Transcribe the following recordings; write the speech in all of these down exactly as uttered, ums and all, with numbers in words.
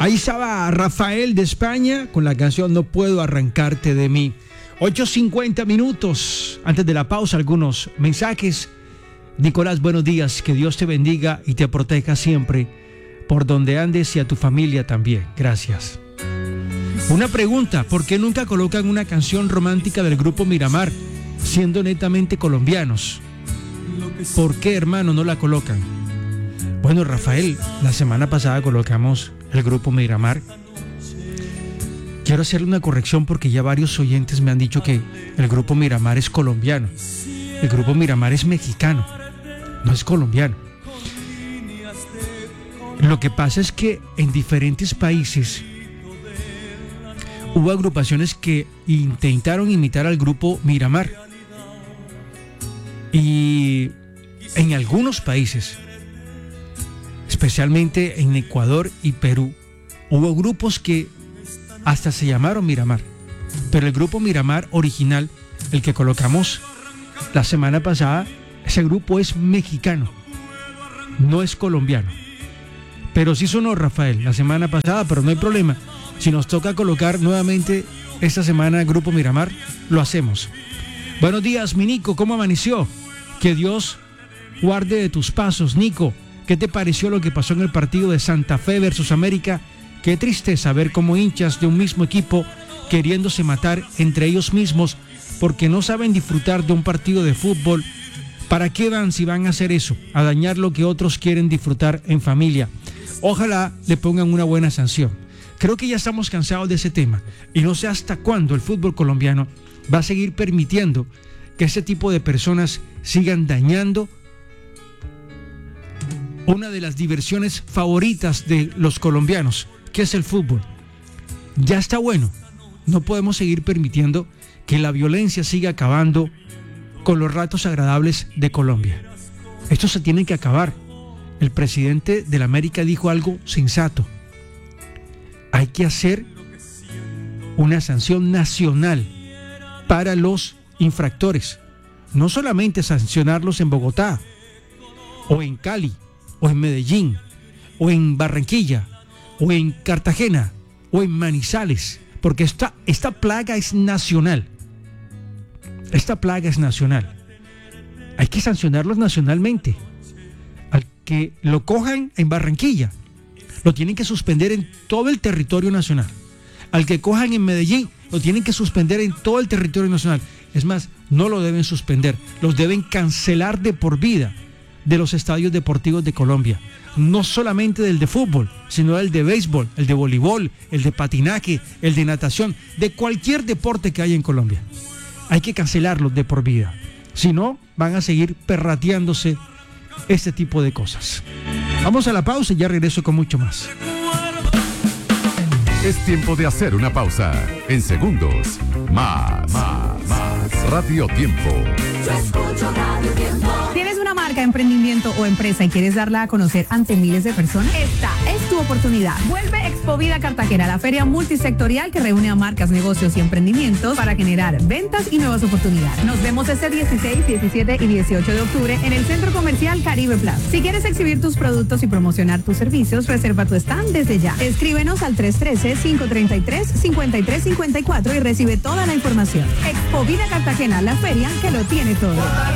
Ahí estaba Rafael de España con la canción No Puedo Arrancarte de Mí. ocho cincuenta minutos. Antes de la pausa, algunos mensajes. Nicolás, buenos días. Que Dios te bendiga y te proteja siempre por donde andes y a tu familia también. Gracias. Una pregunta, ¿por qué nunca colocan una canción romántica del grupo Miramar, siendo netamente colombianos? ¿Por qué, hermano, no la colocan? Bueno, Rafael, la semana pasada colocamos el grupo Miramar. Quiero hacerle una corrección porque ya varios oyentes me han dicho que el grupo Miramar es colombiano. El grupo Miramar es mexicano, no es colombiano. Lo que pasa es que en diferentes países hubo agrupaciones que intentaron imitar al grupo Miramar. Y en algunos países, especialmente en Ecuador y Perú, hubo grupos que hasta se llamaron Miramar. Pero el grupo Miramar original, el que colocamos la semana pasada, ese grupo es mexicano, no es colombiano. Pero sí sonó Rafael la semana pasada, pero no hay problema. Si nos toca colocar nuevamente esta semana el grupo Miramar, lo hacemos. Buenos días, mi Nico, ¿cómo amaneció? Que Dios guarde de tus pasos, Nico. ¿Qué te pareció lo que pasó en el partido de Santa Fe versus América? Qué tristeza ver cómo hinchas de un mismo equipo queriéndose matar entre ellos mismos porque no saben disfrutar de un partido de fútbol. ¿Para qué van si van a hacer eso? A dañar lo que otros quieren disfrutar en familia. Ojalá le pongan una buena sanción. Creo que ya estamos cansados de ese tema y no sé hasta cuándo el fútbol colombiano va a seguir permitiendo que ese tipo de personas sigan dañando una de las diversiones favoritas de los colombianos, que es el fútbol. Ya está bueno. No podemos seguir permitiendo que la violencia siga acabando con los ratos agradables de Colombia. Esto se tiene que acabar. El presidente de la América dijo algo sensato. Hay que hacer una sanción nacional para los infractores. No solamente sancionarlos en Bogotá, o en Cali, o en Medellín, o en Barranquilla, o en Cartagena, o en Manizales, porque esta, esta plaga es nacional. Esta plaga es nacional. Hay que sancionarlos nacionalmente. Al que lo cojan en Barranquilla, lo tienen que suspender en todo el territorio nacional. Al que cojan en Medellín, lo tienen que suspender en todo el territorio nacional. Es más, no lo deben suspender, los deben cancelar de por vida de los estadios deportivos de Colombia. No solamente del de fútbol, sino el de béisbol, el de voleibol, el de patinaje, el de natación, de cualquier deporte que haya en Colombia. Hay que cancelarlos de por vida. Si no, van a seguir perrateándose este tipo de cosas. Vamos a la pausa y ya regreso con mucho más. Es tiempo de hacer una pausa. En segundos, más, más, más. Radio Tiempo. Yo escucho Radio Tiempo. ¿Tienes una marca, emprendimiento o empresa y quieres darla a conocer ante miles de personas? Esta es tu oportunidad. Vuelve Expovida Cartagena, la feria multisectorial que reúne a marcas, negocios y emprendimientos para generar ventas y nuevas oportunidades. Nos vemos este dieciséis, diecisiete y dieciocho de octubre en el Centro Comercial Caribe Plaza. Si quieres exhibir tus productos y promocionar tus servicios, reserva tu stand desde ya. Escríbenos al tres uno tres, cinco tres tres, cinco tres cinco cuatro y recibe toda la información. Expovida Cartagena, la feria que lo tiene todo.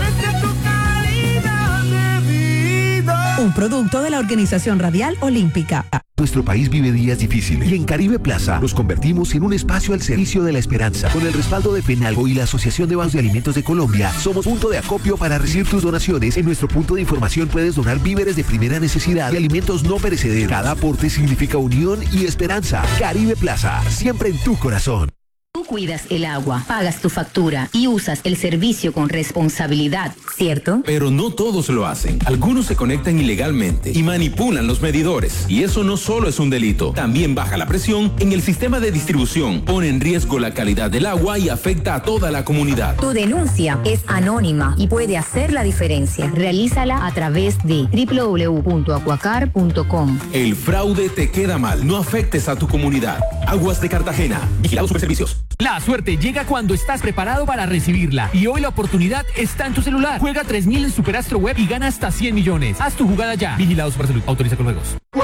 Un producto de la Organización Radial Olímpica. Nuestro país vive días difíciles y en Caribe Plaza nos convertimos en un espacio al servicio de la esperanza. Con el respaldo de Penalgo y la Asociación de Bancos de Alimentos de Colombia, somos punto de acopio para recibir tus donaciones. En nuestro punto de información puedes donar víveres de primera necesidad y alimentos no perecederos. Cada aporte significa unión y esperanza. Caribe Plaza, siempre en tu corazón. Tú cuidas el agua, pagas tu factura y usas el servicio con responsabilidad, ¿cierto? Pero no todos lo hacen. Algunos se conectan ilegalmente y manipulan los medidores. Y eso no solo es un delito, también baja la presión en el sistema de distribución, pone en riesgo la calidad del agua y afecta a toda la comunidad. Tu denuncia es anónima y puede hacer la diferencia. Realízala a través de doble u doble u doble u punto acuacar punto com. El fraude te queda mal. No afectes a tu comunidad. Aguas de Cartagena. Vigilados Superservicios. La suerte llega cuando estás preparado para recibirla. Y hoy la oportunidad está en tu celular. Juega tres mil en Superastro Web y gana hasta cien millones. Haz tu jugada ya. Vigilado Supersalud. Autoriza con juegos.